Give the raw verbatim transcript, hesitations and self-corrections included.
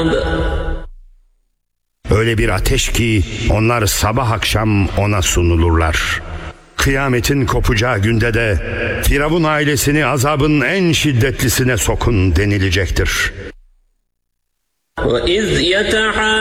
Öyle bir ateş ki onlar sabah akşam ona sunulurlar. Kıyametin kopacağı günde de Firavun ailesini azabın en şiddetlisine sokun denilecektir.